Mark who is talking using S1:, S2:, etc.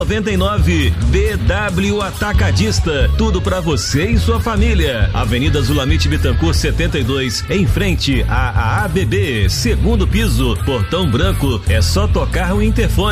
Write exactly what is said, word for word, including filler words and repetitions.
S1: noventa e nove. B W Atacadista, tudo pra você e sua família. Avenida Zulamite Bittencourt setenta e dois, em frente à A A B B, segundo piso, Portão Branco. É só tocar o interfone.